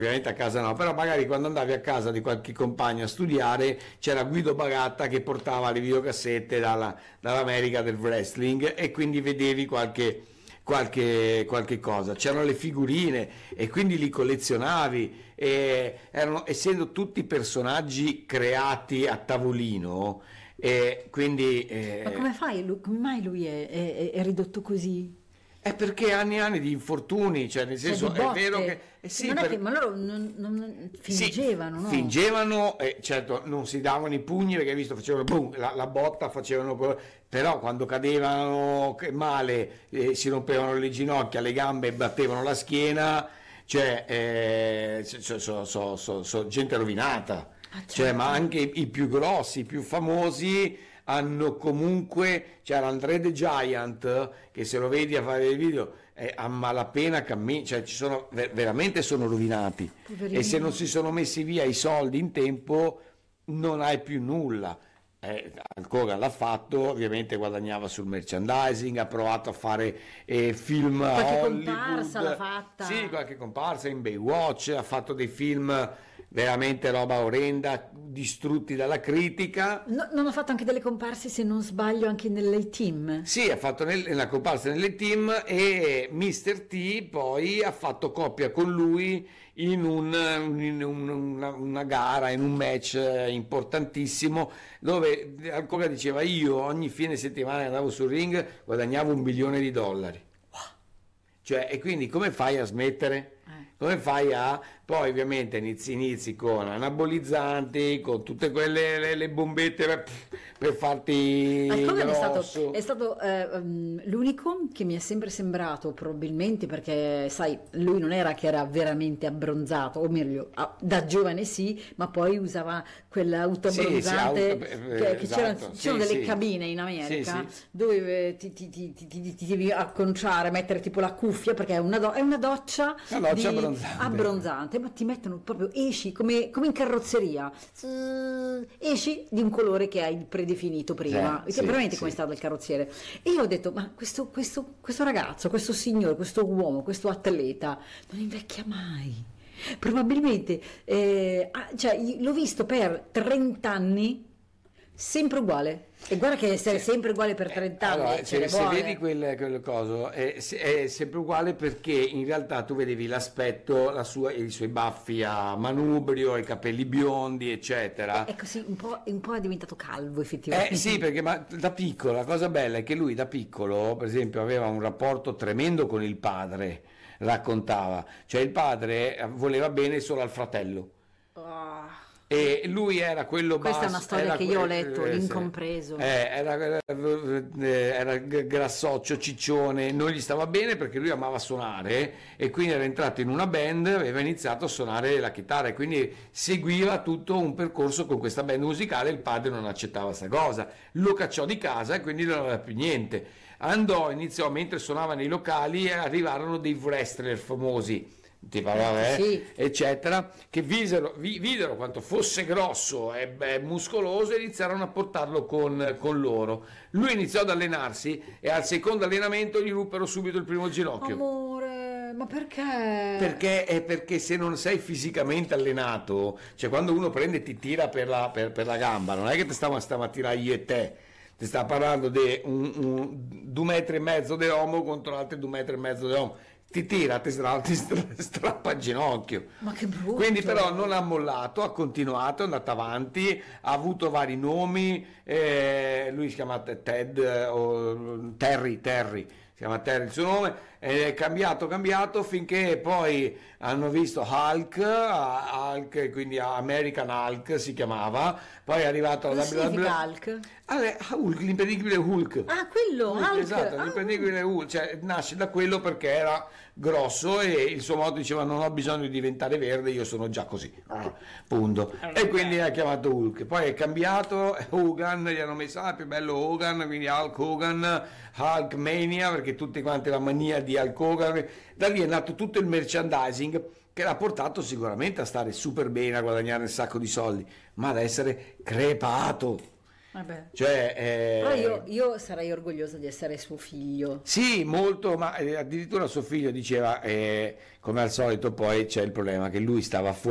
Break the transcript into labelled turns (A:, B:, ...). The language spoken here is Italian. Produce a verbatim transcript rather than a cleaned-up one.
A: ovviamente a casa no, però magari quando andavi a casa di qualche compagno a studiare c'era Guido Bagatta che portava le videocassette dalla- dall'America del wrestling e quindi vedevi qualche, qualche, qualche cosa. C'erano le figurine e quindi li collezionavi. E erano, essendo tutti personaggi creati a tavolino, e quindi
B: Ma
A: eh,
B: come fai? Lu- Come mai lui è, è- è ridotto così?
A: è perché anni e anni di infortuni, cioè nel
B: Cioè,
A: senso
B: di
A: è vero che
B: botte?
A: eh sì,
B: Non è
A: per-
B: che, ma loro non, non-
A: sì,
B: fingevano, no?
A: fingevano, eh, certo non si davano i pugni perché hai visto facevano boom, la, la botta, facevano quello- però quando cadevano che- male, eh, si rompevano le ginocchia, le gambe e battevano la schiena, cioè eh, so, so- so- so- so gente rovinata.
B: Ah,
A: Cioè, ma
B: certo.
A: anche i, i più grossi, i più famosi hanno comunque, c'era André the Giant che se lo vedi a fare dei video è a malapena cammina, cioè ci sono ver- veramente sono rovinati
B: Poverini.
A: e se non si sono messi via i soldi in tempo non hai più nulla. Eh, Hulk l'ha fatto, ovviamente guadagnava sul merchandising, ha provato a fare eh, film a
B: Qualche
A: Hollywood.
B: comparsa l'ha fatta.
A: Sì, qualche comparsa in Baywatch, ha fatto dei film veramente roba orrenda, distrutti dalla critica.
B: No- non ha fatto anche delle comparse, se non sbaglio, anche nelle team?
A: Sì, ha fatto nel- nella comparsa nelle team e mister T poi ha fatto coppia con lui in, un- in un- una, una gara, in un match eh, importantissimo dove ancora diceva io ogni fine settimana andavo sul ring guadagnavo un milione di dollari. Cioè, e quindi come fai a smettere?
B: Eh.
A: Come fai a... Poi ovviamente inizi, inizi con anabolizzanti, con tutte quelle le, le bombette per, per farti
B: Ma il Hogan è
A: grosso.
B: stato, è stato eh, um, l'unico che mi è sempre sembrato, probabilmente perché, sai, lui non era che era veramente abbronzato, o meglio, a- da giovane sì, ma poi usava quell'auto
A: Sì, sì,
B: abbronzante,
A: auto- eh,
B: che, che c'erano,
A: esatto,
B: ci sono
A: sì,
B: delle
A: sì.
B: cabine in America
A: Sì, sì.
B: dove eh, ti, ti- ti- ti- ti- ti devi acconciare, mettere tipo la cuffia, perché è una, do- è una doccia,
A: Una doccia
B: di-
A: abbronzante.
B: abbronzante, ma ti mettono proprio, esci come, come in carrozzeria, Zzz, esci di un colore che hai predefinito prima,
A: Eh,
B: che
A: sì,
B: veramente
A: sì.
B: come è stato il carrozziere. E io ho detto, ma questo, questo, questo ragazzo, questo signore, questo uomo, questo atleta non invecchia mai. Probabilmente, eh, ah, cioè, l'ho visto per trenta anni sempre uguale. E guarda che essere sempre uguale per trenta anni,
A: Allora,
B: ce
A: se,
B: ne
A: se
B: vuole.
A: vedi quel, quel coso è, se- è sempre uguale perché in realtà tu vedevi l'aspetto, la sua, i suoi baffi a manubrio, i capelli biondi, eccetera.
B: È così, un po', un po' è diventato calvo effettivamente.
A: Eh sì, perché ma da piccolo, la cosa bella è che lui da piccolo, per esempio, aveva un rapporto tremendo con il padre, raccontava, cioè il padre eh, voleva bene solo al fratello.
B: Ah.
A: E lui era quello
B: Questa è
A: basso,
B: una storia
A: era
B: che io ho
A: que-
B: letto,
A: eh, sì.
B: l'incompreso.
A: Eh, era, era, era grassoccio, ciccione, non gli stava bene perché lui amava suonare e quindi era entrato in una band, aveva iniziato a suonare la chitarra e quindi seguiva tutto un percorso con questa band musicale. Il padre non accettava questa cosa, lo cacciò di casa e quindi non aveva più niente. Andò, iniziò mentre suonava nei locali e arrivarono dei wrestler famosi, tipo, vabbè,
B: Sì.
A: eccetera, che visero, vi- videro quanto fosse grosso e beh, muscoloso e iniziarono a portarlo con, con loro. Lui iniziò ad allenarsi e al secondo allenamento gli ruppero subito il primo ginocchio.
B: Amore, ma perché?
A: Perché, è perché se non sei fisicamente allenato, cioè quando uno prende e ti tira per la, per- per la gamba, non è che ti stiamo, stiamo a tirare io e te, ti sta parlando di un, un, due metri e mezzo di uomo contro altri due metri e mezzo di uomo. Ti tira, ti strappa, ti stra- strappa il ginocchio.
B: Ma che brutto.
A: Quindi però non ha mollato, ha continuato, è andato avanti, ha avuto vari nomi, eh, lui si chiama Ted, eh, o Terry, Terry, si chiama Terry il suo nome, è cambiato, cambiato finché poi hanno visto Hulk, ah, Hulk, quindi American Hulk si chiamava, poi è arrivato alla
B: Cosa significa Hulk?
A: Ah, beh, Hulk, l'impredicibile Hulk.
B: Ah, quello,
A: Hulk,
B: Hulk.
A: esatto,
B: Ah.
A: l'impredicibile Hulk, cioè nasce da quello perché era grosso e il suo modo diceva non ho bisogno di diventare verde, io sono già così, ah, punto. E quindi ha chiamato Hulk, poi è cambiato, Hogan, gli hanno messo, ah, più bello Hogan, quindi Hulk Hogan, Hulk Mania, perché tutti quanti la mania di Hulk Hogan, da lì è nato tutto il merchandising che l'ha portato sicuramente a stare super bene, a guadagnare un sacco di soldi, ma ad essere crepato.
B: Vabbè.
A: Cioè, eh,
B: Però io, io sarei orgogliosa di essere suo figlio.
A: sì, molto, ma eh, addirittura suo figlio diceva, eh, come al solito, poi c'è il problema che lui stava fuori